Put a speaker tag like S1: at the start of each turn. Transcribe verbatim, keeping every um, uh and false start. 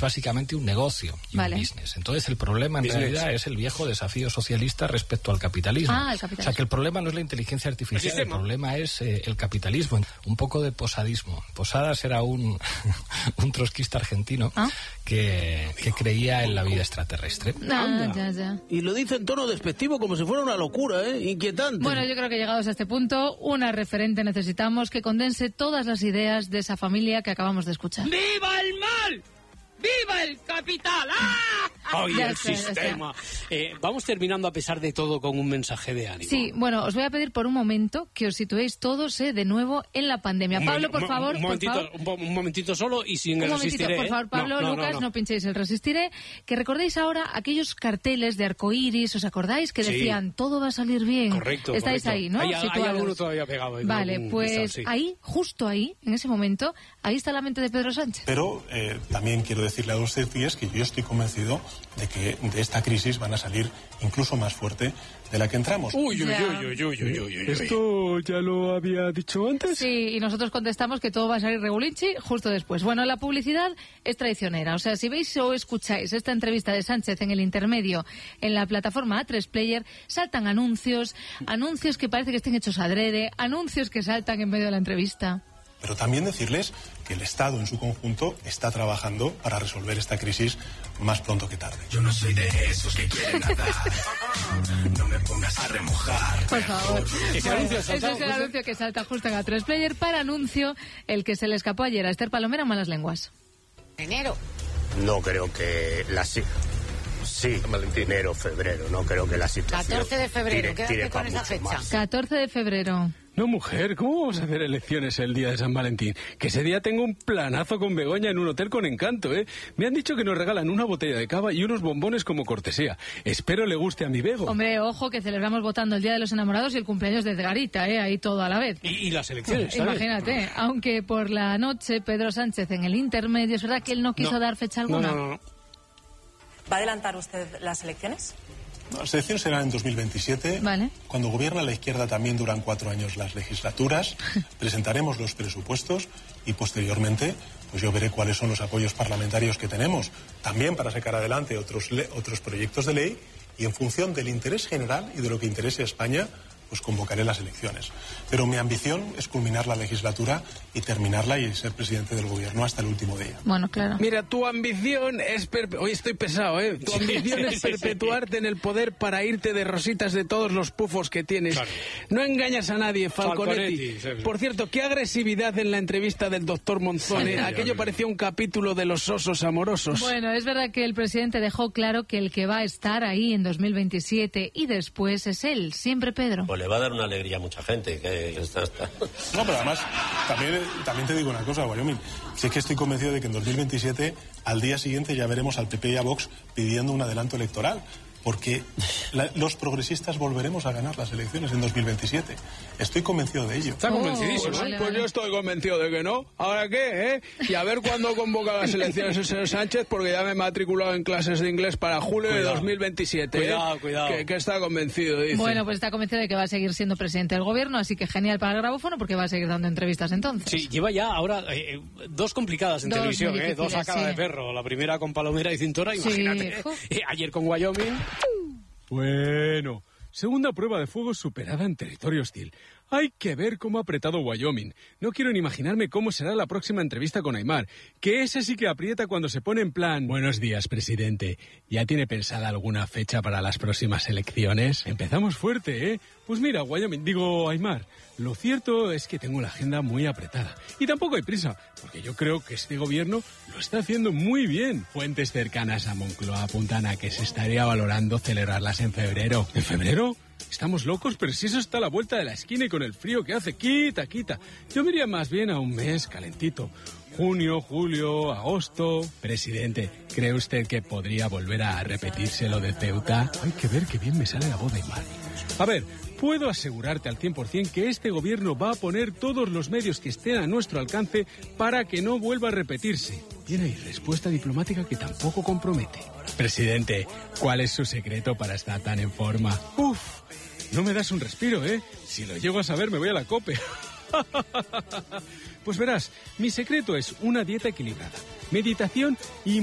S1: básicamente un negocio y
S2: vale.
S1: un business. Entonces el problema en
S3: business.
S1: realidad es el viejo desafío socialista respecto al capitalismo.
S2: Ah, el capitalismo.
S1: O sea, que el problema no es la inteligencia artificial, el, el problema es eh, el capitalismo. Un poco de posadismo. Posadas era un, un trotskista argentino ¿Ah? que, que creía en la vida extraterrestre.
S2: Ah, ya, ya.
S4: Y lo dice en tono despectivo como si fuera una locura, ¿eh? Inquietante.
S2: Bueno, yo creo que llegados a este punto, una referente necesitamos que condense todas las ideas de esa familia que acabamos de escuchar.
S5: ¡Viva el mal! ¡Viva el capital! ¡Ah!
S3: ¡Ay,
S2: ya
S3: el
S2: está,
S3: sistema! Eh, vamos terminando, a pesar de todo, con un mensaje de ánimo.
S2: Sí, bueno, os voy a pedir por un momento que os situéis todos eh, de nuevo en la pandemia.
S3: Un
S2: Pablo, por
S3: un,
S2: favor,
S3: un momentito,
S2: por favor.
S3: Un, un momentito solo y sin
S2: un
S3: el
S2: momentito,
S3: resistiré.
S2: por favor, Pablo,
S3: no, no,
S2: Lucas,
S3: no,
S2: no.
S3: no.
S2: no pinchéis el resistiré. Que recordéis ahora aquellos carteles de arcoíris, ¿os acordáis? Que decían, sí. todo va a salir bien.
S3: Correcto,
S2: Estáis
S3: correcto.
S2: ahí, ¿no?
S3: Hay, hay alguno todavía pegado. Ahí,
S2: vale,
S3: un,
S2: pues
S3: cristal, sí.
S2: ahí, justo ahí, en ese momento, ahí está la mente de Pedro Sánchez.
S6: Pero eh, también quiero decirle a ustedes que yo estoy convencido de que de esta crisis van a salir incluso más fuerte de la que entramos.
S3: Uy, uy, uy, uy, uy, uy, uy, uy.
S7: ¿Esto ya lo había dicho antes?
S2: Sí, y nosotros contestamos que todo va a salir regulinchi justo después. Bueno, la publicidad es traicionera. O sea, si veis o escucháis esta entrevista de Sánchez en el intermedio en la plataforma A tres Player, saltan anuncios, anuncios que parece que estén hechos adrede, anuncios que saltan en medio de la entrevista.
S6: Pero también decirles que el Estado en su conjunto está trabajando para resolver esta crisis más pronto que tarde.
S8: Yo no soy de esos que quieren nadar. No me pongas a remojar.
S2: Por favor.
S3: Ese
S2: Bueno,
S3: anuncio
S2: ese es el anuncio que salta justo en A tres Player para anuncio el que se le escapó ayer a Esther Palomera en Malas Lenguas.
S9: Enero.
S10: No creo que la... Sí, enero, febrero. No creo que la situación...
S9: catorce de febrero,
S10: tire,
S9: quédate
S10: tire
S9: con esa
S10: mucho
S9: fecha.
S10: más.
S2: catorce de febrero.
S7: No, mujer, ¿cómo vamos a hacer elecciones el día de San Valentín? Que ese día tengo un planazo con Begoña en un hotel con encanto, ¿eh? Me han dicho que nos regalan una botella de cava y unos bombones como cortesía. Espero le guste a mi Bego.
S2: Hombre, ojo, que celebramos votando el Día de los Enamorados y el cumpleaños de Edgarita, ¿eh? Ahí todo a la vez.
S3: Y, y las elecciones, ¿sabes?
S2: Imagínate, aunque por la noche Pedro Sánchez en el intermedio, es verdad que él no quiso
S3: no.
S2: dar fecha alguna.
S3: No, no, no.
S9: ¿Va a adelantar usted las elecciones?
S6: Las elecciones serán en dos mil veintisiete.
S2: Vale.
S6: Cuando gobierna la izquierda también duran cuatro años las legislaturas. Presentaremos los presupuestos y posteriormente pues yo veré cuáles son los apoyos parlamentarios que tenemos. También para sacar adelante otros, le- otros proyectos de ley y en función del interés general y de lo que interese a España, pues convocaré las elecciones. Pero mi ambición es culminar la legislatura y terminarla y ser presidente del gobierno hasta el último día.
S2: Bueno, claro.
S4: Mira, tu ambición es... Perpe... Hoy estoy pesado, ¿eh? Tu ambición es perpetuarte en el poder para irte de rositas de todos los pufos que tienes.
S3: Claro.
S4: No engañas a nadie, Falconetti.
S3: Falconetti, sí, sí.
S4: Por cierto, qué agresividad en la entrevista del doctor Monzón, ¿eh? Aquello parecía un capítulo de Los osos amorosos.
S2: Bueno, es verdad que el presidente dejó claro que el que va a estar ahí en dos mil veintisiete y después es él, siempre Pedro.
S10: Pues le va a dar una alegría a mucha gente. Que está, está.
S6: No, pero además, también, también te digo una cosa, Wyoming. Si es que estoy convencido de que en dos mil veintisiete, al día siguiente, ya veremos al P P y a Vox pidiendo un adelanto electoral. Porque la, los progresistas volveremos a ganar las elecciones en dos mil veintisiete. Estoy convencido de ello.
S3: Está convencidísimo.
S4: Pues,
S2: vale,
S4: pues
S2: vale.
S4: yo estoy convencido de que no. ¿Ahora qué, eh? Y a ver cuándo convoca las elecciones el señor Sánchez, porque ya me he matriculado en clases de inglés para julio
S3: Cuidado.
S4: de dos mil veintisiete.
S3: Cuidado,
S4: ¿eh?
S3: cuidado.
S4: Que, que está convencido, dice.
S2: Bueno, pues está convencido de que va a seguir siendo presidente del gobierno, así que genial para el grabófono porque va a seguir dando entrevistas entonces.
S3: Sí, lleva ya ahora eh, dos complicadas en
S2: Dos
S3: televisión,
S2: muy
S3: ¿eh? Dos a
S2: difíciles,
S3: cara
S2: sí.
S3: de perro. La primera con Palomera y Cintora,
S2: Sí,
S3: imagínate. ¿eh?
S2: uf.
S3: Eh, ayer con Wyoming.
S7: Bueno, segunda prueba de fuego superada en territorio hostil. Hay que ver cómo ha apretado Wyoming. No quiero ni imaginarme cómo será la próxima entrevista con Aimar, que ese sí que aprieta cuando se pone en plan... Buenos días, presidente. ¿Ya tiene pensada alguna fecha para las próximas elecciones? Empezamos fuerte, ¿eh? Pues mira, Wyoming, digo Aimar, lo cierto es que tengo la agenda muy apretada. Y tampoco hay prisa, porque yo creo que este gobierno lo está haciendo muy bien. Fuentes cercanas a Moncloa apuntan a que se estaría valorando celebrarlas en febrero. ¿En febrero? Estamos locos, pero si eso está a la vuelta de la esquina y con el frío que hace, quita, quita. Yo me iría más bien a un mes calentito. Junio, julio, agosto... Presidente, ¿cree usted que podría volver a repetirse lo de Ceuta? Hay que ver qué bien me sale la voz de Aimar. A ver, puedo asegurarte al cien por cien que este gobierno va a poner todos los medios que estén a nuestro alcance para que no vuelva a repetirse. Tiene ahí respuesta diplomática que tampoco compromete. Presidente, ¿cuál es su secreto para estar tan en forma? Uf, no me das un respiro, ¿eh? Si lo llego a saber me voy a la COPE. Pues verás, mi secreto es una dieta equilibrada, meditación y